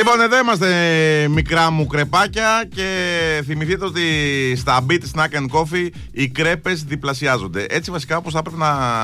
Λοιπόν, εδώ είμαστε, μικρά μου κρεπάκια, και θυμηθείτε ότι στα Beat Snack and Coffee οι κρέπες διπλασιάζονται. Έτσι βασικά όπως θα έπρεπε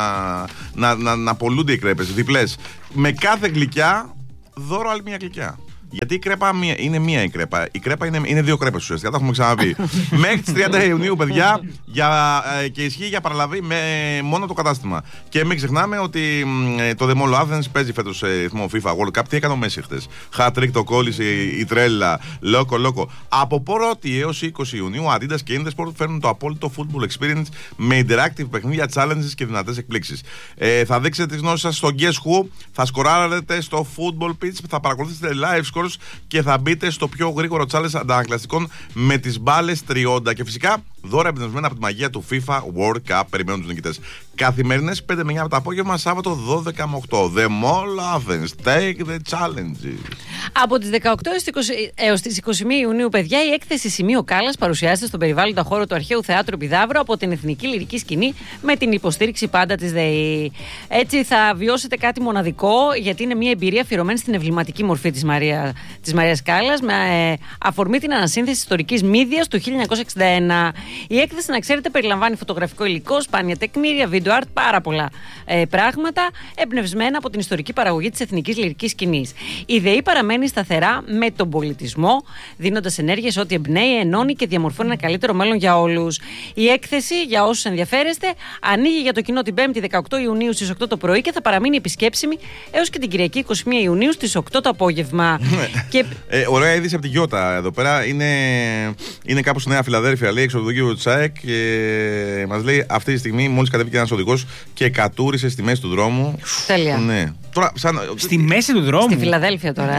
να πολλούνται οι κρέπες, διπλές. Με κάθε γλυκιά δώρο άλλη μια γλυκιά. Γιατί η κρέπα είναι μία η κρέπα. Η κρέπα είναι δύο κρέπες ουσιαστικά, τα έχουμε ξαναπεί. Μέχρι τις 30 Ιουνίου, παιδιά, και ισχύει για παραλαβή με μόνο το κατάστημα. Και μην ξεχνάμε ότι το The Mall Athens παίζει φέτος ρυθμό FIFA World Cup. Τι έκανε ο Μέση χτες? Hat-trick, το κόλλησε η τρέλα. Λόκο. Από 1η έως 20 Ιουνίου, ο Adidas και Intersport φέρνουν το απόλυτο football experience με interactive παιχνίδια, challenges και δυνατές εκπλήξεις. Θα δείξετε τις γνώσεις σας στο Guess Who, θα σκοράρετε στο football pitch, θα παρακολουθήσετε live και θα μπείτε στο πιο γρήγορο challenge αντανακλαστικών με τις μπάλες 30. Και φυσικά δώρα εμπνευσμένα από τη μαγεία του FIFA World Cup. Περιμένουν τους νικητές. Καθημερινές 5 με 9 από το απόγευμα, Σάββατο 12 με 8. The Mall Athens. Take the challenge. Από τις 18 έως τις 21 Ιουνίου, παιδιά, η έκθεση Σημείο Κάλλας παρουσιάζεται στον περιβάλλοντα χώρο του Αρχαίου Θεάτρου Επιδαύρου από την Εθνική Λυρική Σκηνή με την υποστήριξη πάντα της ΔΕΗ. Έτσι θα βιώσετε κάτι μοναδικό, γιατί είναι μια εμπειρία αφιερωμένη στην εμβληματική μορφή της Μαρίας Κάλλας, με αφορμή την ανασύνθεση ιστορικής Μύδιας του 1961. Η έκθεση, να ξέρετε, περιλαμβάνει φωτογραφικό υλικό, σπάνια τεκμήρια, video art, πάρα πολλά πράγματα εμπνευσμένα από την ιστορική παραγωγή της Εθνικής Λυρικής Σκηνής. Η ΔΕΗ παραμένει σταθερά με τον πολιτισμό, δίνοντας ενέργειες ότι εμπνέει, ενώνει και διαμορφώνει ένα καλύτερο μέλλον για όλους. Η έκθεση, για όσους ενδιαφέρεστε, ανοίγει για το κοινό την 5η 18 Ιουνίου στις 8 το πρωί και θα παραμείνει επισκέψιμη έως και την Κυριακή 21 Ιουνίου στις 8 το απόγευμα. Και... ωραία είδηση από τη Γιώτα εδώ πέρα. Είναι κάπου στη Νέα Φιλαδέλφια, λέει, έξω από το Δοκείο του Τσάεκ, και μας λέει αυτή τη στιγμή μόλις κατέβηκε ένας οδηγός και κατούρισε στη μέση του δρόμου. Τέλεια. Ναι. Τώρα, στη μέση του δρόμου. Στη Φιλαδέλφια τώρα.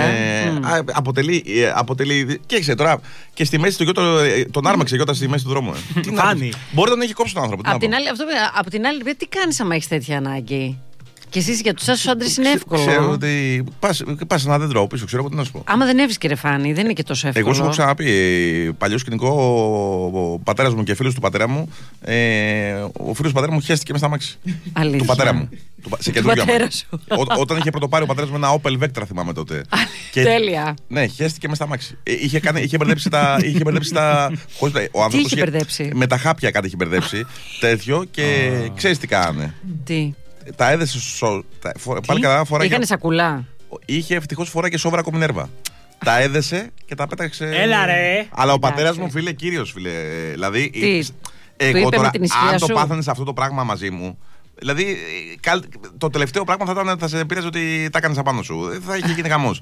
Αποτελεί. Και ξέρετε τώρα, και στη μέση του Γιώτα τον άρμαξε Γιώτα στη μέση του δρόμου. Τι κάνει. Μπορεί να τον έχει κόψει τον άνθρωπο. Απ' την άλλη, τι κάνεις άμα έχεις τέτοια ανάγκη? Και εσείς για τους άντρες είναι εύκολο. Ξέρω ότι πας ένα δέντρο πίσω, ξέρω εγώ τι να σου πω. Άμα δεν έβρισκε ρεφάνι, δεν είναι και τόσο εύκολο. Εγώ σου έχω ξαναπεί, παλιό σκηνικό, ο πατέρας μου και φίλος του πατέρα μου, ο φίλος του πατέρα μου χέστηκε μέσα στα μάξι. Αλήθεια. Του πατέρα μου. Σε καινούργια μου. Όταν είχε πρωτοπάρει ο πατέρας μου ένα Opel Vectra, θυμάμαι τότε. Τέλεια. Ναι, χέστηκε μέσα στα μάξι. Είχε μπερδέψει τα. Τι είχε μπερδέψει? Με τα χάπια κάτι είχε μπερδέψει. Τέτοιο, και ξέρεις τι κάνανε. Τι? Τα έδεσε πάλι κατά φορά. Είχανε σακουλά. Είχε ευτυχώς φορά και σόβρα κομινέρβα. Τα έδεσε και τα πέταξε. Έλα ρε. Αλλά ο πατέρας μου, φίλε, κύριος, φίλε. Δηλαδή, εγώ τώρα, αν το πάθαινες αυτό το πράγμα μαζί μου, δηλαδή, το τελευταίο πράγμα θα ήταν, θα σε πήραζε ότι τα έκανες απάνω σου. Θα είχε γίνει χαμός.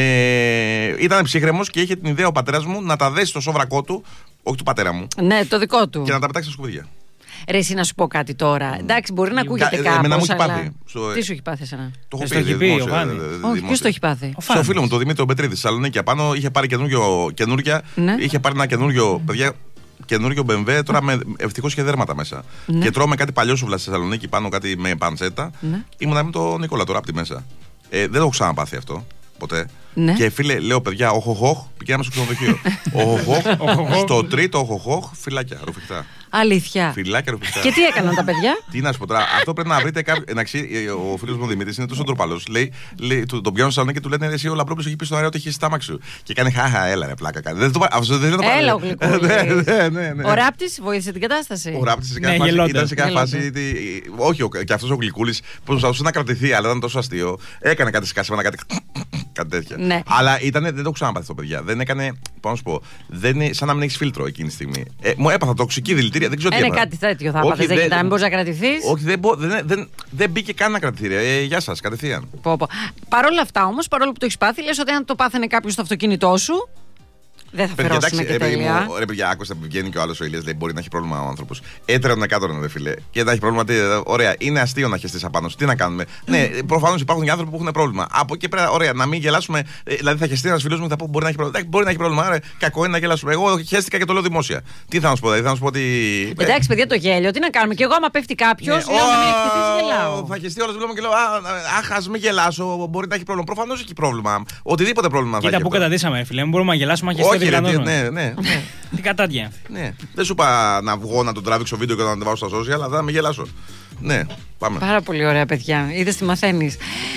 Ήταν ψύχρεμος και είχε την ιδέα ο πατέρας μου να τα δέσει στο σόβρακό του, όχι του πατέρα μου. Ναι, το δικό του. Και να τα πετάξει στα σκουπίδια. Ρε, εσύ να σου πω κάτι τώρα. Εντάξει, μπορεί να ακούγεται κάπως, αλλά... Τι σου έχει πάθει εσένα? Το έχω πει, ο Βάνης. Όχι, ποιος το έχει πάθει? Στο φίλο μου, το Δημήτρη Πετρίδη, Θεσσαλονίκη, απάνω είχε πάρει καινούργια. Είχε πάρει ένα καινούριο, παιδιά, καινούριο BMW, τώρα ευτυχώς είχε δέρματα μέσα. Και τρώμε κάτι παλιόσουβλα στη Θεσσαλονίκη πάνω, κάτι με παντσέτα. Ήμουνα με τον Νικόλα τώρα από τη μέσα. Δεν το έχω ξαναπάθει αυτό ποτέ. Ναι. Και φίλε, λέω, παιδιά, οχοχοχ, πηγαίναμε στο ξενοδοχείο. Οχοχοχ, στο τρίτο οχοχοχ, φυλάκια, ρουφιχτά. Αλήθεια. Φυλάκια, ρουφιχτά. Και τι έκαναν τα παιδιά? Τι να σου πω τώρα, αυτό πρέπει να βρείτε κάποιο. Ο φίλος μου Δημήτρης είναι τόσο ντροπαλός. Λέει, τον πιάνουν σαν και του λένε, εσύ ο Λαμπρόπουλος έχει πει στον αέρα ότι έχει στάμαξ σου. Και κάνει χάχα, έλα ρε πλάκα. Δεν το έλα ο Γλυκούλης. Ο Ράπτης βοήθησε την κατάσταση. Ο Ράπτης ήταν σε κάθε φάση. Όχι, και αυτός ο Γλυκούλης που προσπαθούσε να κρατηθεί, αλλά ήταν τόσο αστείο. Έκανε κάτι σκάσιμα, κάτι τέτοια. Ναι. Αλλά δεν το έχω ξαναπάθει αυτό, παιδιά. Δεν έκανε, πώς να σου πω, σαν να μην έχει φίλτρο εκείνη τη στιγμή. Μου έπαθα τοξική δηλητήρια, δεν ξέρω τι έπαθα. Είναι κάτι τέτοιο θα έπαθες, δεν κοιτάμε, μπορείς να κρατηθείς. Όχι, δεν μπήκε καν να κρατηθεί. Γεια σας, κατευθείαν. Παρ' όλα αυτά όμως, παρόλο που το έχεις πάθει, λες ότι αν το πάθαινε κάποιος στο αυτοκίνητό σου, δεν θα φερόσουν και τέλεια. Ρε παιδιά, άκουσα που βγαίνει και ο άλλος ο Ηλίας, λέει μπορεί να έχει πρόβλημα ο άνθρωπος. Έτρενα κάτω, ρε φίλε. Και να έχει πρόβλημα. Ωραία, είναι αστείο να χεστείς απάνω σου. Τι να κάνουμε. Ναι, προφανώς υπάρχουν και άνθρωποι που έχουν πρόβλημα. Από εκεί πέρα, ωραία, να μην γελάσουμε. Δηλαδή θα χεστεί ένας φίλος μου και θα πω μπορεί να έχει πρόβλημα. Μπορεί να έχει πρόβλημα. Άρα, κακό είναι να γελάσουμε. Εγώ χαίστηκα και το λέω δημόσια. Τι θα να σου πω, δηλαδή, θα να σου πω ότι. Εντάξει, παιδιά, το γέλιο, τι να κάνουμε. Και εγώ, άμα πέφτει κάποιο, λέω να μην εκτεθεί, γελάω. Θα χεστεί όλο το και λέω, αχ, α μην γελάσω, μπορεί να έχει πρόβλημα. Προφανώς έχει πρόβλημα. Οτιδήποτε πρόβλημα θα έχει. Κοίτα που καταντήσαμε, φίλε, μπορούμε να γελάσουμε και στο ναι. Τι κατάδια. Ναι. Δεν σου είπα να βγω να τον τραβήξω βίντεο και να τον βάλω στα social, αλλά θα με γελάσω. Ναι, πάμε. Πάρα πολύ ωραία, παιδιά. Είδες τι μαθαίνεις.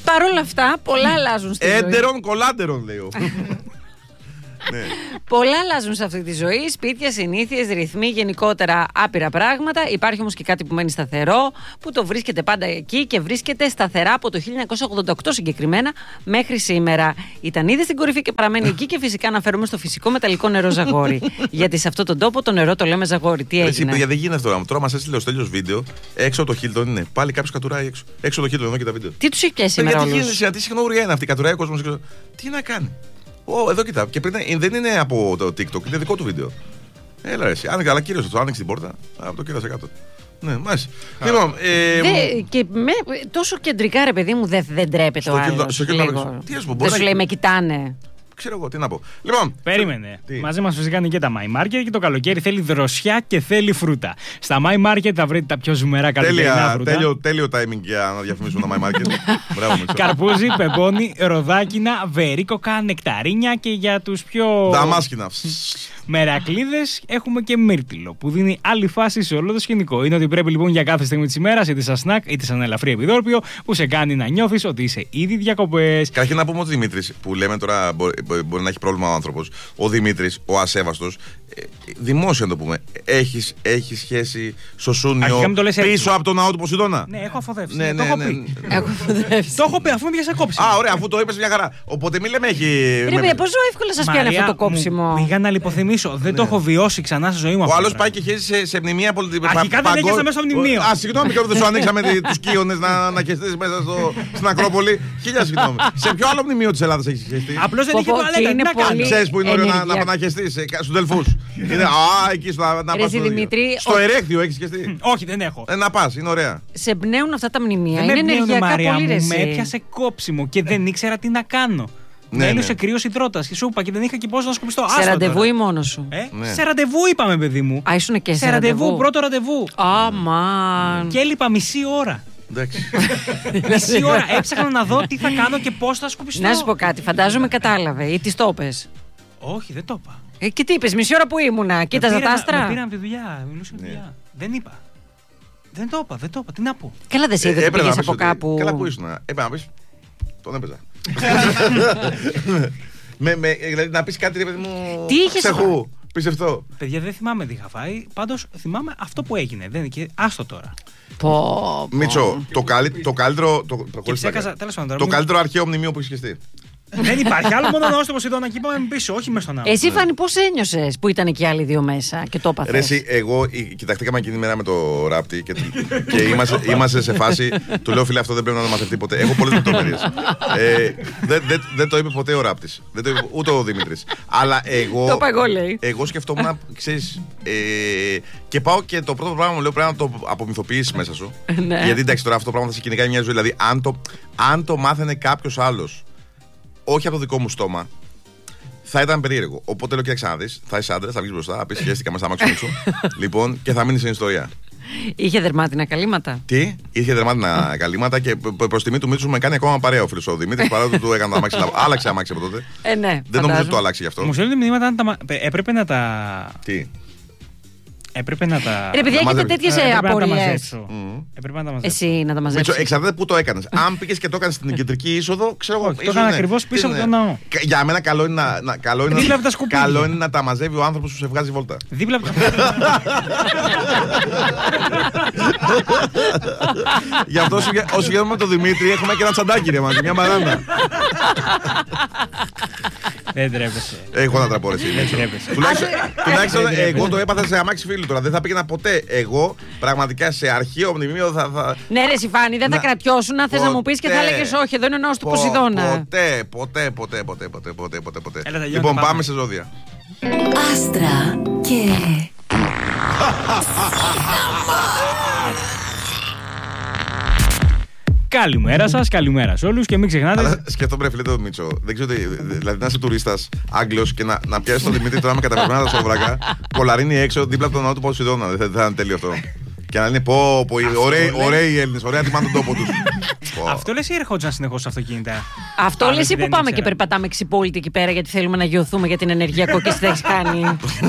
Παρ' όλα αυτά, πολλά αλλάζουν στη ζωή. Έντερον κολάντερον, λέω. Ναι. Πολλά αλλάζουν σε αυτή τη ζωή. Σπίτια, συνήθειες, ρυθμοί, γενικότερα άπειρα πράγματα. Υπάρχει όμως και κάτι που μένει σταθερό, που το βρίσκεται πάντα εκεί και βρίσκεται σταθερά από το 1988 συγκεκριμένα μέχρι σήμερα. Ήταν ήδη στην κορυφή και παραμένει εκεί, και φυσικά αναφέρομαι στο φυσικό μεταλλικό νερό Ζαγόρι. Γιατί σε αυτόν τον τόπο το νερό το λέμε Ζαγόρι. Τι έγινε? Εσύ, παιδιά, δεν γίνεται αυτό. Τώρα μας έστειλε ο Στέλιος βίντεο έξω από το Χίλτον. Είναι πάλι κάποιος κατουράει έξω. Έξω από το Χίλτον, εδώ και τα βίντεο. Τι τους έχει πιάσει σήμερα όλους? Γιατί γίνεται, τι συχνογουριά είναι αυτή, κατουράει ο κόσμος. Τι να κάνει. Εδώ κοιτά. Και πριν δεν είναι από το TikTok, είναι δικό του βίντεο. Έλα, εσύ. Αλλά κύριος του άνοιξε την πόρτα. Το κοίτασε κάτω. Ναι, μάλιστα. Λοιπόν, και τόσο κεντρικά, ρε παιδί μου, δεν τρέπεται ο άλλος. Δεν σου λέει με κοιτάνε. Ξέρω εγώ τι να πω. Λοιπόν, περίμενε. Μαζί μας φυσικά είναι και τα My Market, και το καλοκαίρι θέλει δροσιά και θέλει φρούτα. Στα My Market θα βρείτε τα πιο ζουμερά καλοκαιρινά φρούτα. Τέλειο timing για να διαφημίσουμε τα My Market. Μπράβο, καρπούζι, πεμπόνι, ροδάκινα, βερίκοκα, νεκταρίνια, και για τους πιο δαμάσκηνα μερακλείδες έχουμε και μύρτιλο, που δίνει άλλη φάση σε όλο το σκηνικό. Είναι ότι πρέπει λοιπόν για κάθε στιγμή της ημέρας, είτε σαν σνακ είτε σαν ελαφρύ επιδόρπιο, που σε κάνει να νιώθεις ότι είσαι ήδη διακοπές. Καταρχήν να πούμε ότι ο Δημήτρης, που λέμε τώρα μπορεί να έχει πρόβλημα ο άνθρωπος, ο Δημήτρης, ο ασέβαστος, δημόσια να το πούμε, έχει σχέση στο Σούνιο πίσω από τον ναό του Ποσειδώνα? Ναι, έχω αφοδεύσει. Ναι, το έχω πει. Το έχω πει, αφού με πιάσε κόψιμο. Α, ωραία, αφού το είπες μια χαρά. Οπότε μην λέμε έχει. Ρε παιδιά, πόσο εύκολα σας πιάνει αυτό το κόψιμο? Πήγα να λιποθυμίσω. Δεν το έχω βιώσει ξανά στη ζωή μου. Ο άλλος πάει και χέζει σε μνημεία πολιτισμού. Αρχικά δεν έκανα μέσα στο μνημείο. Α, συγγνώμη, και δεν σου ανοίξαμε τους Κύονες να χεστείς μέσα στην Ακρόπολη. Χίλια συγγνώμη. Σε ποιο άλλο μνημείο της Ελλάδας έχεις χεστεί? Απλώς δεν είχε τουαλέτα. Τι να κάνει? Ξέρεις που είναι ωραίο να χεστείς? Στους Δελφούς. Εκεί να πας. Στο Ερέχθιο έχεις χεστεί? Όχι, δεν έχω. Να πας, είναι ωραία. Σε εμπνέουν αυτά τα μνημεία. Είναι ενεργειακά πολύ ρε. Με έπιασε κόψιμο και δεν ήξερα τι να κάνω. Με έλυσε κρύος υδρότας και σου είπα και δεν είχα και πώς να σκουπιστώ. Σε ραντεβού ή μόνος σου? Σε ραντεβού είπαμε, παιδί μου. Α, ήσουν και σε ραντεβού. Πρώτο ραντεβού. Αμάν. Και έλειπα μισή ώρα. Μισή ώρα έψαχνα να δω τι θα κάνω και πώς θα σκουπιστώ. Να σου πω κάτι, φαντάζομαι κατάλαβε ή της το πες? Όχι, δεν το είπα. Και τι είπες, μισή ώρα που ήμουνα, κοίταζα τα άστρα? Με πήραν από τη δουλειά, μιλούσα με τη δουλειά. Δεν είπα. Δεν το είπα, τι να πω. Καλά, δεν σε είδε ότι πήγες από κάπου? Καλά, που ήσουν? Έπρεπε να πεις, τον έπαιζα. Δηλαδή να πεις κάτι, ρε παιδί μου, ξεχού, πιστευτό. Παιδιά, δεν θυμάμαι τι είχα φάει, πάντως θυμάμαι αυτό που έγινε. Άστο τώρα. Μίτσο, το καλύτερο αρχαίο μνημείο που έχεις χεστεί? Δεν υπάρχει άλλο, μόνο να στο Ποσειδώνα και είπαμε πίσω, όχι μέσα στον ναό. Εσύ, Φάνη, πώς ένιωσες που ήταν και οι άλλοι δύο μέσα και το έπαθες? Ρε εσύ, εγώ κοιταχτήκαμε εκείνη τη μέρα με το ράπτη και είμαστε σε φάση. Του λέω, φίλε, αυτό δεν πρέπει να το μαθευτεί ποτέ. Έχω πολλές λεπτομέρειες. Δεν το είπε ποτέ ο ράπτης. Δεν το είπε ούτε ο Δημήτρης. Αλλά εγώ σκεφτόμουν, ξέρεις. Και πάω και το πρώτο πράγμα μου λέω πρέπει να το απομυθοποιήσεις μέσα σου. Γιατί εντάξει, τώρα αυτό το πράγμα θα σε κυνηγάει μια ζωή. Δηλαδή, αν το μάθαινε κάποιος άλλος, όχι από το δικό μου στόμα, θα ήταν περίεργο. Οπότε λέω: κοίταξε να δεις, θα είσαι άντρας, θα βγεις μπροστά, θα πεις σχέστηκα μέσα στα μάξι μου. Λοιπόν, και θα μείνει στην ιστορία. Είχε δερμάτινα καλύματα. Τι, είχε δερμάτινα καλύματα και προς τιμή του Μίτσου με κάνει ακόμα παρέα ο φίλος ο Δημήτρης, παρά του έκανε τα αμάξι. Άλλαξε αμάξι από τότε. Ναι, δεν νομίζω ότι το αλλάξει γι' αυτό. Μου στέλνουν μηνύματα αν έπρεπε να τα. Τι. Έπρεπε να τα. Ρε παιδιά, έχετε τέτοιες απορίες. Έπρεπε να τα μαζέψω. Εσύ να τα μαζέψεις. Μίτσο, εξαρτάται πού το έκανες. Αν πήγες και το έκανες στην κεντρική είσοδο, ξέρω εγώ. Το έκανα ακριβώς πίσω από τον ναό. Για μένα καλό είναι να τα μαζεύει ο άνθρωπος που σε βγάζει βόλτα. Δίπλα από τα. Γι' αυτό όσοι γίνουμε με τον Δημήτρη έχουμε και ένα τσαντάκι ρε μαζί, μια μαράντα. Δεν τρέπεσαι. Έχω να τραπώ ρε εσύ. Τουλάχιστον εγώ το έπαθα σε αμάξι φίλου τώρα. Δεν θα πήγαινα ποτέ. Εγώ πραγματικά σε αρχαίο μνημείο θα. Ναι, ρε Σιφάνη, δεν θα κρατιώσουν. Να θες να μου πεις και θα έλεγες όχι, εδώ είναι ο ναός του Ποσειδώνα. Ποτέ. Λοιπόν, πάμε σε ζώδια. Άστρα και. Καλημέρα σας, καλημέρα σε όλους και μην ξεχνάτε. Αλλά σκέφτομαι, ρε φίλε, το Μίτσο. Δεν ξέρω τι. Δηλαδή να είσαι τουρίστας Άγγλος και να πιάσεις τον Δημήτρη τώρα με καταπληκτικά τα σοβρακά, κολαρίνει έξω δίπλα από τον ναό του Ποσειδώνα. Δεν θα είναι τέλειο αυτό. Και να λένε ωραίοι οι Έλληνες, ωραία τιμάνε τον τόπο τους. Αυτό λες ή ερχόντουσαν συνεχώς στα αυτοκίνητα? Αυτό λες ή που πάμε και περπατάμε ξυπόλυτοι εκεί πέρα γιατί θέλουμε να γιωθούμε για την ενεργειακό και εσύ θα έχεις κάνει?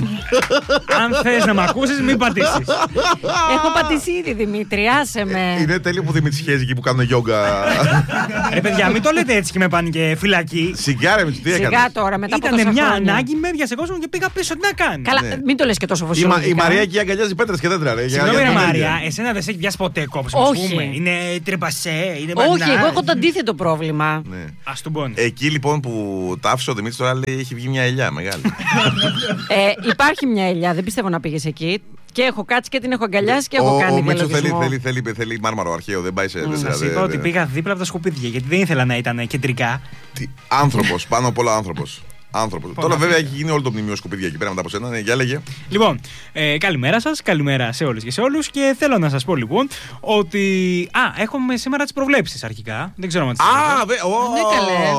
Αν θες να μ' ακούσεις, μην πατήσεις. Έχω πατήσει ήδη, Δημήτρη, άσε με. Είναι τέλειο που Δημήτρη σχέζει εκεί που κάνουν γιόγκα. Ρε παιδιά, μην το λέτε έτσι και με πάνε και φυλακή. Σιγά, ρε, τι έκανε. Σιγά τώρα, μετά από Ήταν μια χρόνια. ανάγκη, με έβιασε κόσμο και πήγα πίσω. Τι να κάνει? Καλά, μην το λες και τόσο φωσιολογικά. Η Μαρία εκεί αγκαλιάζει πέτρες και δέντρα. Συγγνώμη, ρε Μάρια, εσένα δεν σε έχει πιάσει ποτέ κόψιμο? Όχι. Είναι τρεπασέ, είναι Όχι, μπανάνα. εγώ έχω το αντίθετο πρόβλημα. Ναι. Ας τον πόνει. Εκεί λοιπόν που τα άφησε ο Δημήτρης τώρα λέει έχει βγει μια ελιά μεγάλη. Υπάρχει μια ελιά, δεν πιστεύω να πήγες εκεί. Και έχω κάτσει και την έχω αγκαλιάσει και έχω κάνει Ο Μίτσος διαλογισμό. θέλει μάρμαρο αρχαίο, δεν πάει σε. Σας είπα ότι πήγα δίπλα από τα σκουπίδια γιατί δεν ήθελα να ήταν κεντρικά. Άνθρωπος, πάνω απ' όλα άνθρωπος. Τώρα βέβαια έχει γίνει όλο το μνημείο σκουπίδια εκεί πέρα μετά από σένα. Ναι, για λέγε. Λοιπόν, καλημέρα σας, καλημέρα σε όλες και σε όλους. Και θέλω να σας πω λοιπόν ότι. Έχουμε σήμερα τις προβλέψεις αρχικά. Δεν ξέρω αν τις Ναι, καλέ.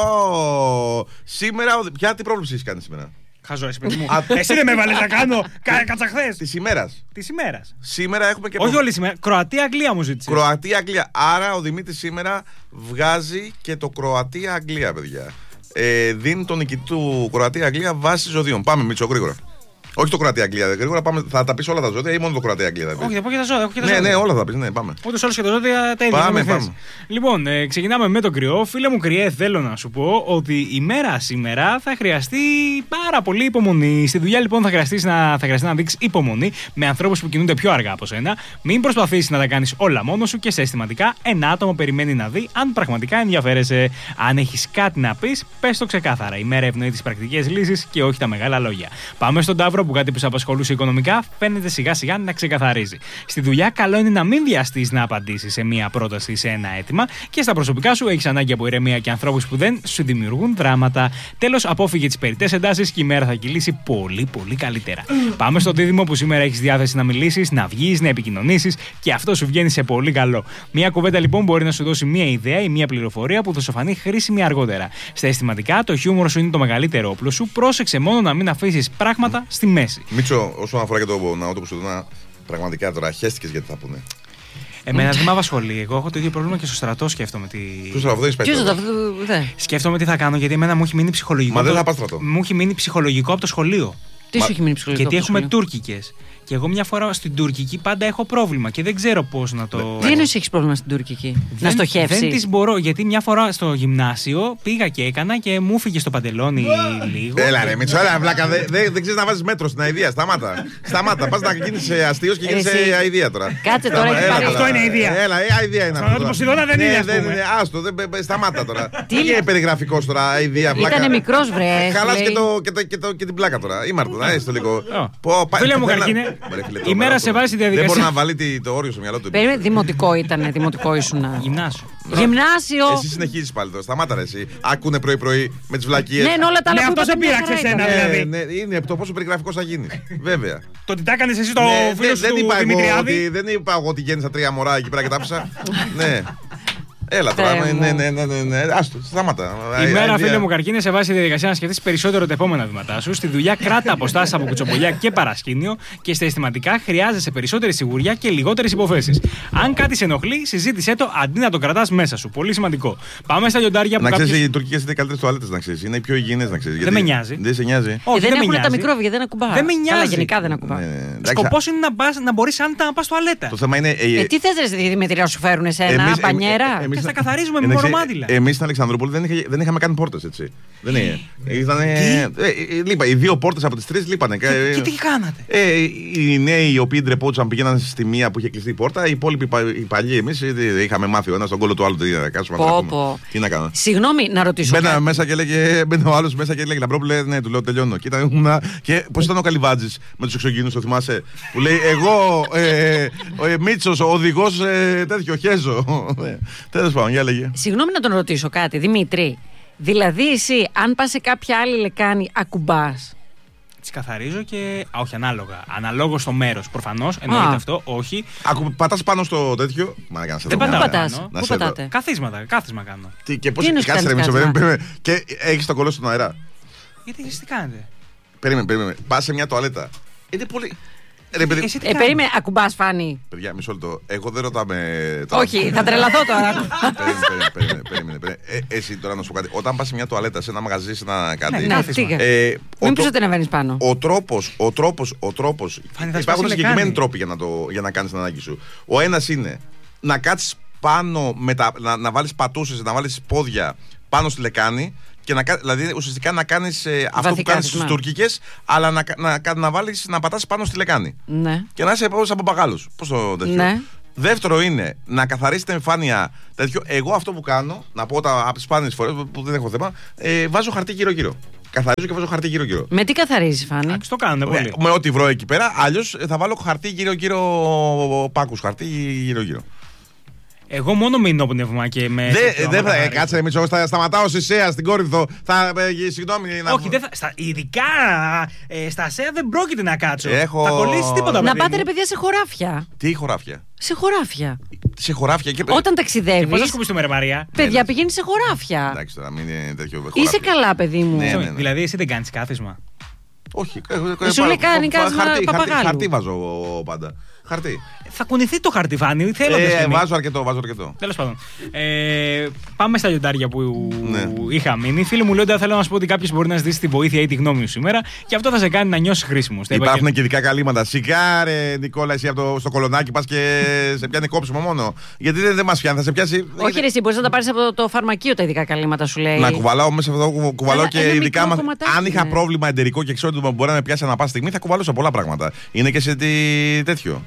Σήμερα, ποια τι πρόβλεψη έχει κάνει σήμερα? Χαζό, εσύ παιδί μου. Εσύ δεν με έβαλες να κάνω κατσαχθές. Της ημέρας. Της ημέρας. Σήμερα έχουμε και. Όχι όλη σήμερα. Κροατία-Αγγλία μου ζήτησε. Κροατία-Αγγλία. Άρα ο Δημήτρης σήμερα βγάζει και το Κροατία-Αγγλία, παιδιά. Δίνει τον νικητή του Κροατία-Αγγλία βάσει ζωδίων. Πάμε, Μίτσο, γρήγορα. Όχι το Κροατία-Αγγλία, γρήγορα πάμε. Θα τα πει όλα τα ζώδια ή μόνο το Κροατία-Αγγλία? Όχι, θα πω και τα ζώδια. Ναι, όλα θα πει, ναι, πάμε. Ούτως όλους και τα ζώδια τα ίδια. Πάμε. Λοιπόν, ξεκινάμε με τον κρυό. Φίλε μου κρυέ, θέλω να σου πω ότι η μέρα σήμερα θα χρειαστεί πάρα πολύ υπομονή. Στη δουλειά λοιπόν θα χρειαστεί να δείξει υπομονή με ανθρώπους που κινούνται πιο αργά από σένα. Μην προσπαθήσεις να τα κάνεις όλα μόνος σου και σε αισθηματικά ένα άτομο περιμένει να δει αν πραγματικά ενδιαφέρεσαι. Αν έχεις κάτι να πεις, πες το ξεκάθαρα. Η μέρα ευνοεί τις πρακτικές λύσεις και όχι τα μεγάλα λόγια. Πάμε στον Ταύρο που κάτι που σε απασχολούσε οικονομικά φαίνεται σιγά σιγά να ξεκαθαρίζει. Στη δουλειά, καλό είναι να μην βιαστείς να απαντήσεις σε μία πρόταση ή σε ένα αίτημα και στα προσωπικά σου έχεις ανάγκη από ηρεμία και ανθρώπους που δεν σου δημιουργούν δράματα. Τέλος, απόφυγε τις περιττές εντάσεις και η μέρα θα κυλήσει πολύ καλύτερα. Πάμε στο Δίδυμο που σήμερα έχεις διάθεση να μιλήσεις, να βγεις, να επικοινωνήσεις και αυτό σου βγαίνει σε πολύ καλό. Μία κουβέντα λοιπόν μπορεί να σου δώσει μία ιδέα ή μία πληροφορία που θα σου φανεί χρήσιμη αργότερα. Στα αισθηματικά, το χιούμορ σου είναι το μεγαλύτερο όπλο σου. Πρόσεξε μόνο να μην αφήσεις πράγματα στη μέση. Μίτσο, όσον αφορά και το ναό του Ποσειδώνα, πραγματικά τώρα χαίστηκες γιατί θα πούνε. Εμένα δεν με απασχολεί. Εγώ έχω το ίδιο πρόβλημα και στο στρατό σκέφτομαι τι. Ποιο στρατό δεν Ποιος θα Σκέφτομαι τι θα κάνω γιατί εμένα μου έχει μείνει ψυχολογικό. Μα δεν θα πας στρατό. Μου έχει μείνει ψυχολογικό από το σχολείο. Τι σου έχει μείνει ψυχολογικό? Γιατί έχουμε τουρκικές. Και εγώ μια φορά στην τουρκική πάντα έχω πρόβλημα και δεν ξέρω πώς να το. Τι εννοείς έχεις πρόβλημα στην τουρκική? Να στοχεύσεις? Δεν τις μπορώ, γιατί μια φορά στο γυμνάσιο πήγα και έκανα και μου φύγε στο παντελόνι λίγο. Έλα ρε Μίτσο, έλα βλάκα, δεν ξέρεις να βάζεις μέτρο στην αηδία. Σταμάτα, πας να γίνεις αστείος και γίνεις αηδία τώρα. Κάτσε τώρα, έχει πάρει. Αυτό είναι αηδία. Έλα, αηδία είναι Στον αυτό. Νότο Ποσειδώνα δεν είναι. Άστο, σταμάτα τώρα. Τι είναι περιγραφικός τώρα, αηδία, βλάκα. Ήτανε μικρός βρε. Χαλάς και την πλάκα τώρα. Ήμαρτον, έστω λίγο. Φίλε μου Καρκίνε, η μέρα σε βάζει στη διαδικασία. Δεν μπορεί να βάλει το όριο στο μυαλό του. Δημοτικό ήτανε, δημοτικό ήσουν. Γυμνάσιο. Εσύ συνεχίζεις πάλι τώρα. Σταμάτα ρε εσύ. Άκουνε πρωί-πρωί με τις βλακίες. Ναι, όλα τα άλλα που αυτό σε πείραξε εσένα δηλαδή. Ναι, είναι το πόσο περιγραφικός θα γίνεις. Βέβαια. Το τι τα έκανες εσύ στο φίλο σου του Δημητριάδη. Δεν είπα εγώ ότι γέννησα 3 μωρά εκεί πέρα και τα άφησα. Ναι. Έλα τώρα, ναι, άστο, σταμάτα. Η μέρα, φίλε μου Καρκίνε, σε βάζει τη διαδικασία να σκεφτείς περισσότερο τα επόμενα βήματά σου. Στη δουλειά, κράτα αποστάσεις από κουτσομπολιά και παρασκήνιο και στα αισθηματικά χρειάζεσαι περισσότερη σιγουριά και λιγότερες υποθέσεις. Αν κάτι σε ενοχλεί, συζήτησέ το αντί να το κρατάς μέσα σου. Πολύ σημαντικό. Πάμε στα λιοντάρια που. Να ξέρεις, οι τουρκικές είναι οι καλύτερες τουαλέτες, να ξέρεις. Είναι οι πιο υγιεινές, να ξέρεις. Δεν με νοιάζει. Δεν σε νοιάζει. Δεν έχουν τα μικρόβια, δεν ακουμπά. Δεν με νοιάζει. Γενικά δεν ακουμπά. Σκοπός είναι να μπορείς άνετα να πας τουαλέτα. Το θέμα είναι. Τι θες, ρε Δημητρία, να σου φέρουν εσένα, πανιέρα? Και στα καθαρίζουμε με μορομάντιλα. Εμείς στην Αλεξανδρούπολη δεν είχαμε καν πόρτες, έτσι. Δεν είναι. Λείπα. Οι 2 πόρτες από τις 3 λείπανε. Και τι κάνατε? Οι νέοι οι οποίοι ντρεπόντουσαν πηγαίναν στη μία που είχε κλειστεί η πόρτα. Οι υπόλοιποι οι παλιοί εμείς είχαμε μάθει ο ένας τον κόλλο του άλλου. Τι να κάνω. Συγγνώμη, να ρωτήσω. Μπαίνα μέσα και λέγε. Μπαίνε ο άλλος μέσα και λέγε Λαμπρόπουλε, ναι, του λέω τελειώνω. Και πώς ήταν ο Καλυβάτζης με τους εξωγήινους, το θυμάσαι. Που λέει εγώ, Μίτσος, ο οδηγός τέτοιο χέζο. Τέλος πάντων, για λέγε. Συγγνώμη να τον ρωτήσω κάτι, Δημήτρη. Δηλαδή, εσύ, αν πας σε κάποια άλλη λεκάνη, ακουμπάς? Τις καθαρίζω και. Όχι, ανάλογα. Αναλόγως στο μέρος. Προφανώς εννοείται αυτό. Όχι. Πατάς πάνω στο τέτοιο. Δεν πατάς. Πού πατάτε? Κάθισμα κάνω. Και πώς κάτσε, και έχεις το κολλό στον αέρα. Γιατί εσείς τι κάνετε? Περίμενε. Πας σε μια τουαλέτα. Είναι πολύ. Περίμενε, ακουμπάς Φάνη. Παιδιά, μισό λεπτό. Εγώ δεν ρωτάμε. Όχι, θα τρελαθώ τώρα. Περίμενε. Εσύ τώρα να σου πω κάτι. Όταν πας σε μια τουαλέτα, σε ένα μαγαζί, σε ένα κάτι. Μην πεις ότι ανεβαίνεις πάνω. Ο τρόπος. Υπάρχουν συγκεκριμένοι τρόποι για να κάνεις την ανάγκη σου. Ο ένας είναι να κάτσεις πάνω, να βάλεις πατούσες, να βάλεις πόδια πάνω στη λεκάνη. Δηλαδή ουσιαστικά να κάνεις αυτό που κάνεις στις τουρκικές, αλλά να πατάς πάνω στη λεκάνη. Ναι. Και να είσαι σαν παπαγάλος. Πώς το τέτοιο. Ναι. Δεύτερο είναι να καθαρίσεις την εμφάνεια τέτοιο. Εγώ αυτό που κάνω, να πω από τις σπάνιες φορές που δεν έχω θέμα, βάζω χαρτί γύρω-γύρω. Καθαρίζω και βάζω χαρτί γύρω-γύρω. Με τι καθαρίζεις, Φάνη? Το κάνουν πολύ. Με ό,τι βρω εκεί πέρα. Αλλιώς θα βάλω χαρτί γύρω-γύρω, πάκους χαρτί γύρω-γύρω. Εγώ μόνο με ενόπνευμα και με. Δεν θα. Κάτσε, Μητσό, θα σταματάω στη ΣΕΑ, στην Κόρινθο. Συγγνώμη. Όχι, ειδικά στα ΣΕΑ δεν πρόκειται να κάτσω. Θα κολλήσει τίποτα. Να πάτε, ρε παιδιά, σε χωράφια. Τι χωράφια? Σε χωράφια. Σε χωράφια και. Όταν ταξιδεύεις. Πώς θα σκουπίσει το Μέρα Μαρία? Παιδιά, πηγαίνει σε χωράφια. Εντάξει, τώρα μην είναι τέτοιο. Είσαι καλά, παιδί μου. Ναι. Δηλαδή, εσύ δεν κάνεις κάθισμα? Όχι. Σου λέει κάνει χαρτί βάζω πάντα. Χαρτί. Θα κουνηθεί το χαρτί, Φάνη. Βάζω αρκετό. Τέλος πάντων. Πάμε στα λιοντάρια που είχα μείνει. Φίλοι μου λένε: θέλω να σου πω ότι κάποιος μπορεί να ζητήσει τη βοήθεια ή τη γνώμη σου σήμερα και αυτό θα σε κάνει να νιώσεις χρήσιμο. Υπάρχουν και ειδικά καλύματα. Σιγά, ρε Νικόλα, εσύ στο κολονάκι πας και σε πιάνει κόψιμο μόνο. Γιατί δεν μας πιάνει, θα σε πιάσει. Όχι, ρε, εσύ μπορείς να τα πάρεις από το φαρμακείο τα ειδικά καλύματα, σου λέει. Να κουβαλάω μέσα αυτό, κουβαλάω και ειδικά. Αν είχα πρόβλημα εντερικό και ξέρω ότι μπορεί να με πιάσει ανά πάσα στιγμή, θα κουβαλούσα πολλά πράγματα. Είναι και σε τέτοιο.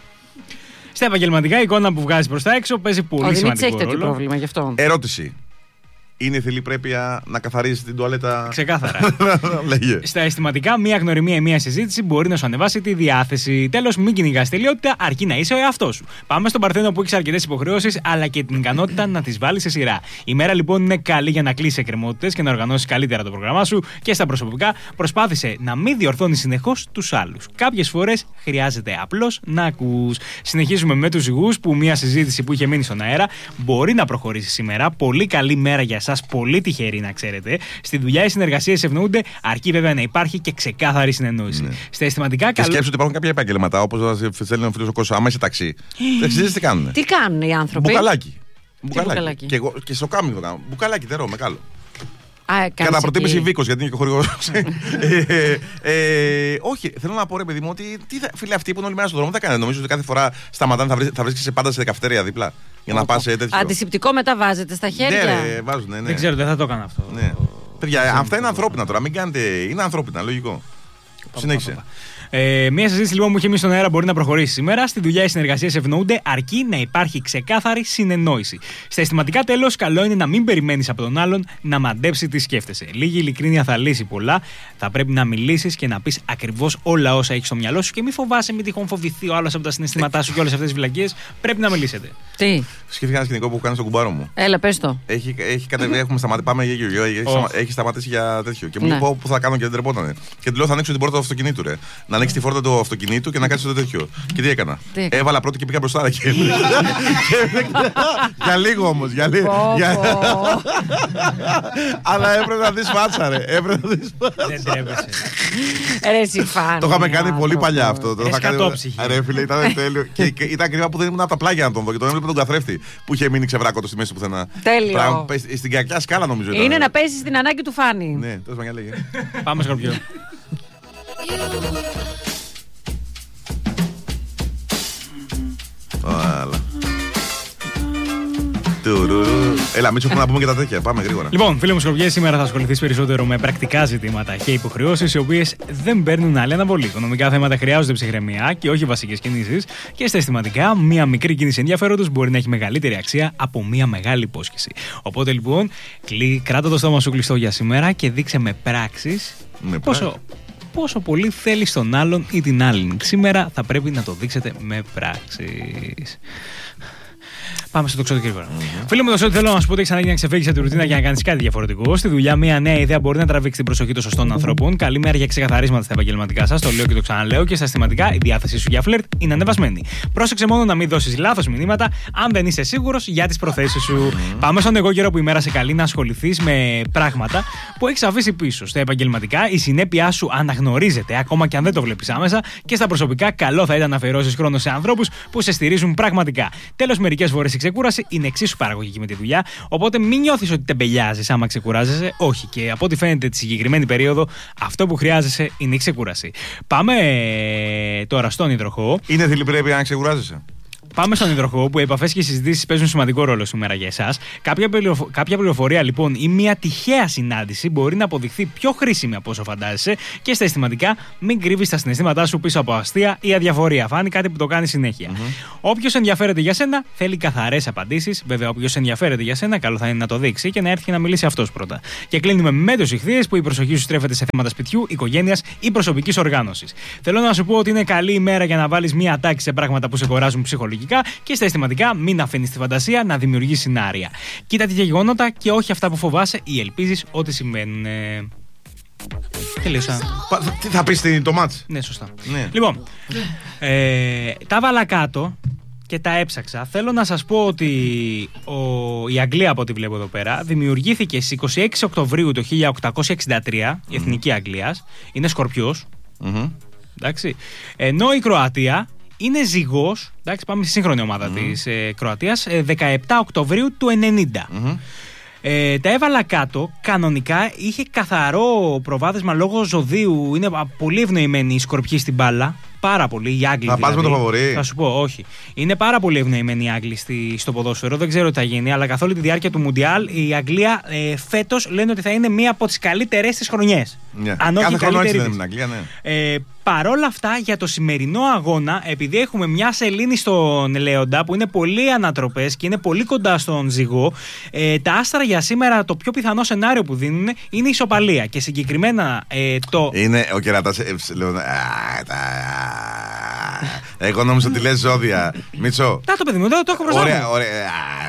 Στα επαγγελματικά, η εικόνα που βγάζει προς τα έξω παίζει πολύ σημαντικό ρόλο. Έχει τέτοιο πρόβλημα γι' αυτό. Ερώτηση. Είναι θελή πρέπεια να καθαρίζει την τουαλέτα? Ξεκάθαρα. Στα αισθηματικά, μία γνωριμία ή μία συζήτηση μπορεί να σου ανεβάσει τη διάθεση. Τέλος, μην κυνηγάς τελειότητα, αρκεί να είσαι ο εαυτός σου. Πάμε στον Παρθένο που έχει αρκετές υποχρεώσεις, αλλά και την ικανότητα να τις βάλεις σε σειρά. Η μέρα λοιπόν είναι καλή για να κλείσεις εκκρεμότητες και να οργανώσεις καλύτερα το πρόγραμμά σου και στα προσωπικά. Προσπάθησε να μην διορθώνεις συνεχώς τους άλλους. Κάποιες φορές χρειάζεται απλώς να ακούς. Συνεχίζουμε με τους ζυγούς που μία συζήτηση που είχε μείνει στον αέρα μπορεί να προχωρήσει σήμερα. Πολύ καλή μέρα για εσάς, πολύ τυχεροί να ξέρετε. Στη δουλειά οι συνεργασίες ευνοούνται, αρκεί βέβαια να υπάρχει και ξεκάθαρη συνεννόηση. Ναι. Στα αισθηματικά, και σκέψου ότι υπάρχουν κάποια επαγγέλματα, όπως θέλει ο φίλος ο Κώστας, άμα είσαι ταξί. Ταξιδίες τι κάνουν? Τι κάνουν οι άνθρωποι? Μπουκαλάκι. Και στο κάμινο το κάνω. Μπουκαλάκι, τερό, μεγάλο. Κατά προτίμηση Βίκος, γιατί είναι και χορηγός. Όχι, θέλω να πω, ρε παιδί μου, ότι φίλοι αυτοί που είναι όλη μέρα στον δρόμο δεν κάνουν. Νομίζω ότι κάθε φορά σταματάνε, θα βρίσκεσαι πάντα σε καυτέρια δίπλα. Για να πας τέτοιο. Αντισηπτικό μετά βάζετε στα χέρια. Ναι, βάζουν, ναι. Δεν ξέρω, δεν θα το έκανα αυτό. Ναι. Παιδιά, αυτά είναι ανθρώπινα τώρα. Μην κάνετε. Είναι ανθρώπινα, λογικό. Συνέχισε. Μία συζήτηση λοιπόν που είχε μείνει στον αέρα μπορεί να προχωρήσει σήμερα. Στη δουλειά οι συνεργασίες ευνοούνται, αρκεί να υπάρχει ξεκάθαρη συνεννόηση. Στα αισθηματικά, τέλος, καλό είναι να μην περιμένεις από τον άλλον να μαντέψει τι σκέφτεσαι. Λίγη ειλικρίνεια θα λύσει πολλά. Θα πρέπει να μιλήσεις και να πεις ακριβώς όλα όσα έχεις στο μυαλό σου και μην φοβάσαι, μην τυχόν φοβηθεί ο άλλος από τα συναισθήματά σου και όλες αυτές τις βλακίες. Πρέπει να μιλήσετε. Τι? Σκέφτηκα ένα σκηνικό που κάνει στον κουμπάρο μου. Έλα, πες το. Έχει κατεβεί, έχουμε σταματήσει. Πάμε για έχει σταματήσει για τέτοιο. Και μου είπε που θα κάνω και δεν τρεπότανε. Και του λέω θα ανοίξω την πόρτα του αυτοκινήτου, ρε. Να ανοίξει τη φόρτα του αυτοκινήτου και να κάτσει το τέτοιο. Και τι έκανα? Έβαλα πρώτο και πήγα μπροστά. Για λίγο όμως. Αλλά έπρεπε να δεις φάτσα, ρε. Δεν τρέπεσαι. Το είχαμε κάνει πολύ παλιά αυτό. Σκατόψυχη. Ρε φίλε, ήταν τέλειο. Και ήταν κρίμα που δεν ήμουν από τα πλάγια να τον δω. Και τον έβλεπε τον καθρέφτη που είχε μείνει ξεβράκωτο στη μέση του πουθενά. Τέλειο. Στην κακιά σκάλα νομίζω. Είναι να πέσει στην ανάγκη του Φάνη. Ναι, τόσο μαγιά λέγε. Πάμε Σκορπιό. Έλα, μην έχουμε να πούμε και τα τέτοια. Πάμε γρήγορα. Λοιπόν, φίλοι μου Σκορπιέ, σήμερα θα ασχοληθείς περισσότερο με πρακτικά ζητήματα και υποχρεώσεις οι οποίες δεν παίρνουν άλλη αναβολή. Οικονομικά θέματα χρειάζονται ψυχραιμία και όχι βασικές κινήσεις. Και στα αισθηματικά, μία μικρή κίνηση ενδιαφέροντος μπορεί να έχει μεγαλύτερη αξία από μία μεγάλη υπόσχεση. Οπότε λοιπόν, κράτα το στόμα σου κλειστό για σήμερα και δείξε με πράξεις πόσο πολύ θέλεις τον άλλον ή την άλλη. Σήμερα θα πρέπει να το δείξετε με πράξεις. Πάμε στο τοξότη γρήγορα. Φίλε μου, θέλω να σου πω ότι έχει ανάγκη να ξεφύγει από τη ρουτίνα για να κάνει κάτι διαφορετικό. Στη δουλειά, μια νέα ιδέα μπορεί να τραβήξει την προσοχή των σωστών ανθρώπων. Καλή μέρα για ξεκαθαρίσματα στα επαγγελματικά σας. Το λέω και το ξαναλέω. Και στα αισθηματικά, η διάθεσή σου για φλερτ είναι ανεβασμένη. Πρόσεξε μόνο να μην δώσεις λάθος μηνύματα αν δεν είσαι σίγουρος για τις προθέσεις σου. Πάμε στον εγώ καιρό που η μέρα σε καλεί να ασχοληθείς με πράγματα που έχεις αφήσει πίσω. Στα επαγγελματικά, η συνέπειά σου αναγνωρίζεται, ακόμα και αν δεν το βλέπεις άμεσα. Και στα προσωπικά, καλό θα ήταν να αφιερώσεις χρόνο σε ανθρώπους που σε στηρίζουν πραγματικά. Τέλος, μερικές φορές η ξεκούραση είναι εξίσου παραγωγική με τη δουλειά, οπότε μην νιώθεις ότι τεμπελιάζεις άμα ξεκουράζεσαι. Όχι, και από ό,τι φαίνεται τη συγκεκριμένη περίοδο, αυτό που χρειάζεσαι είναι η ξεκούραση. Πάμε τώρα στον υδροχόο. Είναι θηλυπρέπεια να ξεκουράζεσαι. Πάμε στον υδροχόο, που οι επαφές και οι συζητήσεις παίζουν σημαντικό ρόλο σήμερα για εσάς. Κάποια πληροφορία λοιπόν ή μια τυχαία συνάντηση μπορεί να αποδειχθεί πιο χρήσιμη από όσο φαντάζεσαι. Και στα αισθηματικά, μην κρύβεις τα συναισθήματά σου πίσω από αστεία ή αδιαφορία. Φάνει κάτι που το κάνει συνέχεια. Όποιος ενδιαφέρεται για σένα θέλει καθαρές απαντήσεις. Βέβαια, όποιος ενδιαφέρεται για σένα, καλό θα είναι να το δείξει και να έρθει να μιλήσει αυτός πρώτα. Και κλείνουμε με τους Ιχθύες, που η προσοχή σου στρέφεται σε θέματα σπιτιού, οικογένειας ή προσωπικής οργάνωσης. Θέλω να σου πω ότι είναι καλή ημέρα για να βάλεις μία τάξη σε πράγματα που σε κουράζουν ψυχολογικά. Και στα αισθηματικά, μην αφήνεις τη φαντασία να δημιουργεί σενάρια. Κοίτα τη γεγονότα και όχι αυτά που φοβάσαι ή ελπίζεις ότι συμβαίνουν. Τελείωσα. Τι θα πεις το μάτς? Ναι, σωστά. Ναι. Λοιπόν, τα βάλα κάτω και τα έψαξα. Θέλω να σας πω ότι η Αγγλία, από ό,τι βλέπω εδώ πέρα, δημιουργήθηκε στις 26 Οκτωβρίου του 1863, η Εθνική Αγγλίας. Είναι Σκορπιός. Εντάξει. Ενώ η Κροατία είναι ζυγός, εντάξει, πάμε στη σύγχρονη ομάδα της Κροατίας, 17 Οκτωβρίου του 90. Τα έβαλα κάτω, κανονικά είχε καθαρό προβάδισμα λόγω ζωδίου, είναι πολύ ευνοημένοι οι Σκορπιοί στην μπάλα. Πάρα πολύ, οι Άγγλοι. Θα πας με το φαβορί? Θα σου πω, όχι. Είναι πάρα πολύ ευνοημένοι οι Άγγλοι στο ποδόσφαιρο. Δεν ξέρω τι θα γίνει, αλλά καθ' όλη τη διάρκεια του Μουντιάλ η Αγγλία φέτος λένε ότι θα είναι μία από τις καλύτερες της χρονιές. Αν όχι καλύτερη. Παρόλα αυτά, για το σημερινό αγώνα, επειδή έχουμε μια σελήνη στον Λέοντα που είναι πολύ ανατροπές και είναι πολύ κοντά στον ζυγό, τα άστρα για σήμερα το πιο πιθανό σενάριο που δίνουν είναι ισοπαλία. Και συγκεκριμένα το. Είναι ο κερατάς. Εγώ νόμιζα ότι λες ζώδια. Μίτσο. Το παιδί μου, το έχω μπροστά μου. Ωραία.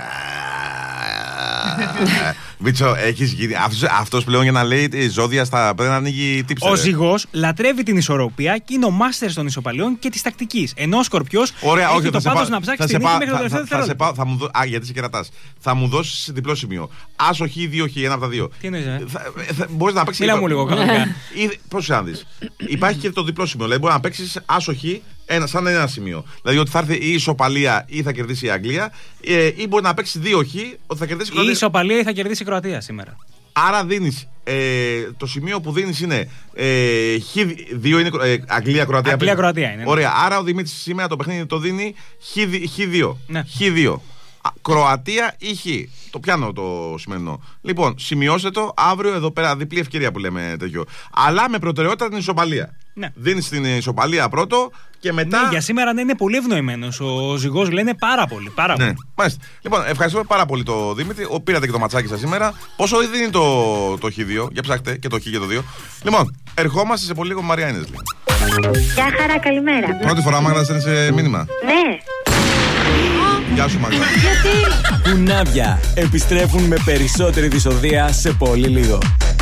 Μίτσο, έχεις γίνει. Αυτός πλέον για να λέει ζώδια πρέπει να ανοίγει τύψε. Ο ζυγός λατρεύει την ισορροπία και είναι ο μάστερ των ισοπαλιών και της τακτικής. Ενώ ο Σκορπιός έχει το πάθος να ψάξει την νίκη μέχρι το τελευταίο δευτερόλεπτο. Γιατί είσαι κερατάς. Θα μου δώσεις διπλό σημείο. Άσο χ, 2 χ, ένα από τα δύο. Τι εννοείς? Μπορείς να παίξεις. Μίλα μου λίγο κανονικά. Πώς να δεις. Υπάρχει και το διπλό σημείο. Δηλαδή μπορεί να παίξεις άσο χ. Σαν ένα σημείο. Δηλαδή ότι θα έρθει η ισοπαλία ή θα κερδίσει η Αγγλία, ή μπορεί να παίξει 2 χ, ότι θα κερδίσει η Κροατία. Η ισοπαλία ή θα κερδίσει η Κροατία σήμερα. Άρα δίνεις. Το σημείο που δίνεις είναι χ2 είναι Αγγλία-Κροατία. Αγγλία-Κροατία είναι. Ωραία. Άρα ο Δημήτρης σήμερα το παιχνίδι το δίνει χ2. Ναι. Χ2. Κροατία ή χ. Το πιάνω το σημερινό. Λοιπόν, σημειώστε το αύριο εδώ πέρα. Διπλή ευκαιρία που λέμε τέτοιο. Αλλά με προτεραιότητα την ισοπαλία. Ναι. Δίνεις την ισοπαλία πρώτο και μετά. Ναι, για σήμερα ναι, είναι πολύ ευνοημένος. Ο ζυγός λένε πάρα πολύ. Πάρα πολύ. Ναι. Μάλιστα. Λοιπόν, ευχαριστούμε πάρα πολύ τον Δημήτρη. Πήρατε και το ματσάκι σας σήμερα. Πόσο δίνει το Χ2? Για ψάχτε και το Χ και το 2. Λοιπόν, ερχόμαστε σε πολύ λίγο με Μαρία Ίνεσλι. Γεια χαρά, καλημέρα. Πρώτη φορά Μάγδα στέλνεις μήνυμα? Ναι. Γεια σου Μάγδα. Γιατί? Κουνάβια επιστρέφουν με περισσότερη δυσοδεία σε πολύ λίγο.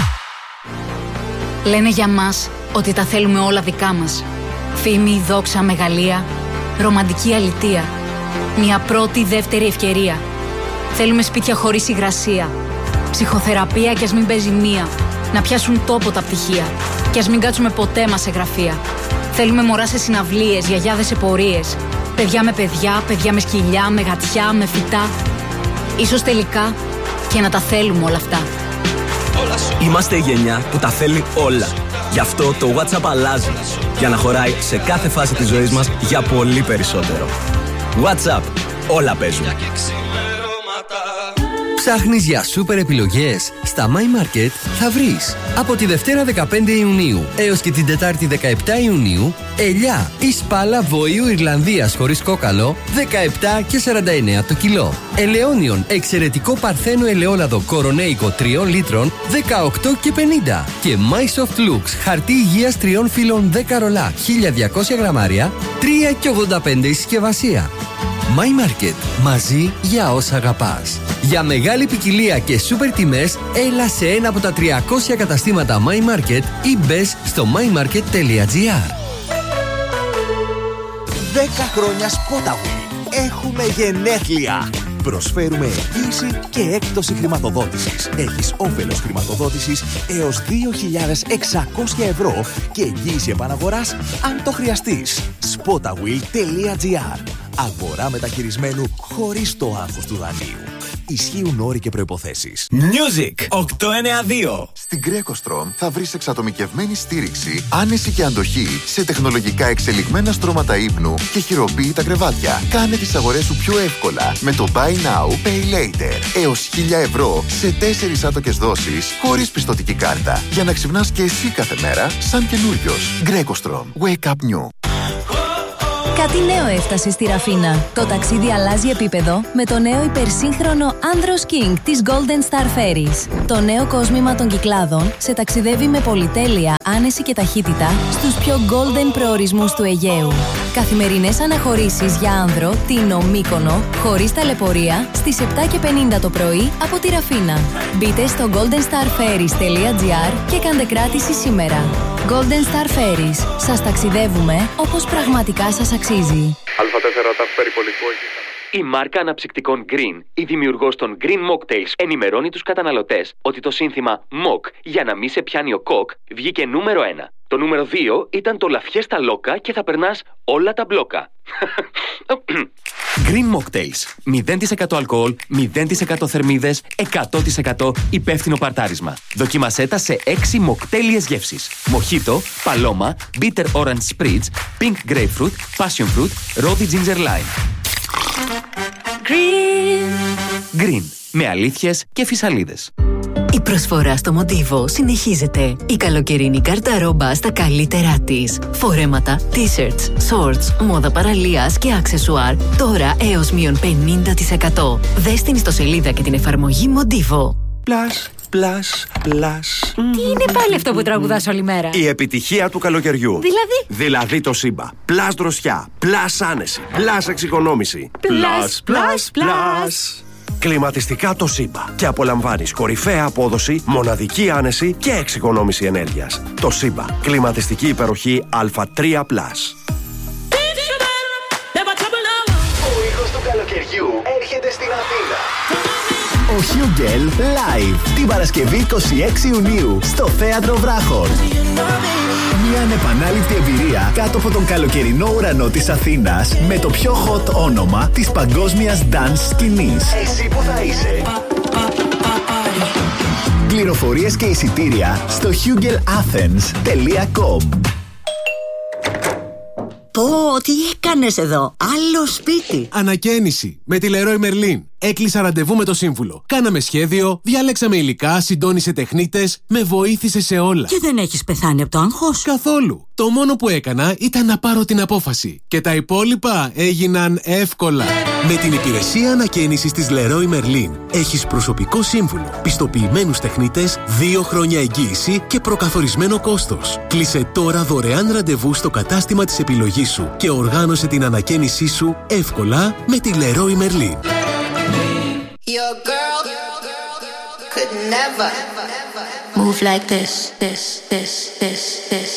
Λένε για μας ότι τα θέλουμε όλα δικά μας. Φήμη, δόξα, μεγαλεία, ρομαντική αλητεία. Μια πρώτη, δεύτερη ευκαιρία. Θέλουμε σπίτια χωρίς υγρασία. Ψυχοθεραπεία κι ας μην παίζει μία. Να πιάσουν τόπο τα πτυχία. Κι ας μην κάτσουμε ποτέ μας σε γραφεία. Θέλουμε μωρά σε συναυλίες, γιαγιάδες σε πορείες. Παιδιά με παιδιά, παιδιά με σκυλιά, με γατιά, με φυτά. Ίσως τελικά και να τα θέλουμε όλα αυτά. Είμαστε η γενιά που τα θέλει όλα. Γι' αυτό το WhatsApp αλλάζει. Για να χωράει σε κάθε φάση της ζωής μας για πολύ περισσότερο. WhatsApp. Όλα παίζουν. Ψάχνεις για σούπερ επιλογές? Στα My Market θα βρεις. Από τη Δευτέρα 15 Ιουνίου έως και την Τετάρτη 17 Ιουνίου, ελιά ή σπάλα βοήου Ιρλανδίας χωρίς κόκαλο, 17 και 49 το κιλό. Ελαιώνιον εξαιρετικό παρθένο ελαιόλαδο κορονέικο 3 λίτρων, 18 και 50. Και My Soft Looks χαρτί υγείας 3 φύλων 10 ρολά, 1200 γραμμάρια, 3 και 85 η συσκευασία. My Market. Μαζί για όσα αγαπάς. Για μεγάλη ποικιλία και σούπερ τιμές, έλα σε ένα από τα 300 καταστήματα My Market ή μπες στο mymarket.gr. 10 χρόνια Spotaway. Έχουμε γενέθλια. Προσφέρουμε εγγύηση και έκπτωση χρηματοδότησης. Έχεις όφελος χρηματοδότησης έως 2.600 ευρώ και εγγύηση επαναγοράς αν το χρειαστείς. Spotaway.gr. Αγορά μεταχειρισμένου χωρίς το άγχος του δανείου. Ισχύουν όροι και προϋποθέσεις. Music 892. Στην Greco-Strom θα βρεις εξατομικευμένη στήριξη, άνεση και αντοχή σε τεχνολογικά εξελιγμένα στρώματα ύπνου και χειροποίητα κρεβάτια. Κάνε τις αγορές σου πιο εύκολα με το Buy Now, Pay Later. Έως 1.000 ευρώ σε 4 άτοκες δόσεις χωρίς πιστωτική κάρτα. Για να ξυπνάς και εσύ κάθε μέρα σαν καινούριος. Greco-Strom. Wake up new. Κάτι νέο έφτασε στη Ραφίνα. Το ταξίδι αλλάζει επίπεδο με το νέο υπερσύγχρονο Andros King της Golden Star Ferries. Το νέο κόσμημα των Κυκλάδων σε ταξιδεύει με πολυτέλεια, άνεση και ταχύτητα στους πιο golden προορισμούς του Αιγαίου. Καθημερινές αναχωρήσεις για άνδρο, Τίνο, Μύκονο, χωρίς ταλαιπωρία, στις 7:50 το πρωί από τη Ραφίνα. Μπείτε στο goldenstarferries.gr και κάντε κράτηση σήμερα. Golden Star Ferries. Σας ταξιδεύουμε όπως πραγματικά σας αξίζει. Α4 ταφ περιπολικό. Η μάρκα αναψυκτικών Green, η δημιουργός των Green Mocktails, ενημερώνει τους καταναλωτές ότι το σύνθημα Mock για να μη σε πιάνει ο κοκ βγήκε νούμερο 1. Το νούμερο 2 ήταν το Λαφιέστα Λόκα και θα περνάς όλα τα μπλόκα. Green Mocktails. 0% αλκοόλ, 0% θερμίδες, 100% υπεύθυνο παρτάρισμα. Δοκίμασέ τα σε 6 μοκτέλιες γεύσεις. Μοχίτο, παλώμα, bitter orange spritz, pink grapefruit, passion fruit, rosy ginger lime. Green. Με αλήθειες και φυσαλίδες. Η προσφορά στο Μοντίβο συνεχίζεται. Η καλοκαιρινή καρταρόμπα στα καλύτερά της. Φορέματα, t-shirts, shorts, μόδα παραλίας και αξεσουάρ. Τώρα έως μείον 50%. Δες την ιστοσελίδα και την εφαρμογή Μοντίβο. Τι είναι πάλι αυτό που τραγουδάς όλη μέρα? Η επιτυχία του καλοκαιριού. Δηλαδή το Σύμπα. Πλάς δροσιά, πλάς άνεση, πλάς εξοικονόμηση. Πλάς. Κλιματιστικά το Σύμπα. Και απολαμβάνεις κορυφαία απόδοση, μοναδική άνεση και εξοικονόμηση ενέργειας. Το Σύμπα. Κλιματιστική υπεροχή Α3+. Ο ήχος του καλοκαιριού έρχεται στην Αθήνα. Ο Hugel Live την Παρασκευή 26 Ιουνίου στο Θέατρο Βράχων. Μια ανεπανάληπτη εμπειρία κάτω από τον καλοκαιρινό ουρανό της Αθήνας με το πιο hot όνομα της παγκόσμιας dance σκηνής. Εσύ που θα είσαι. Πληροφορίες και εισιτήρια στο hugelathens.com. Πω, τι έκανες εδώ? Άλλο σπίτι. Ανακαίνιση με τη Leroy Merlin. Έκλεισα ραντεβού με το σύμβουλο. Κάναμε σχέδιο, διάλεξαμε υλικά, συντόνισε τεχνίτες, με βοήθησε σε όλα. Και δεν έχεις πεθάνει από το άγχος? Καθόλου. Το μόνο που έκανα ήταν να πάρω την απόφαση. Και τα υπόλοιπα έγιναν εύκολα. Με την υπηρεσία ανακαίνισης της Leroy Merlin έχεις προσωπικό σύμβουλο, πιστοποιημένους τεχνίτες, 2 χρόνια εγγύηση και προκαθορισμένο κόστος. Κλείσε τώρα δωρεάν ραντεβού στο κατάστημα της επιλογής σου και οργάνωσε την ανακαίνισή σου εύκολα με τη Leroy Merlin. Your girl could never move like this.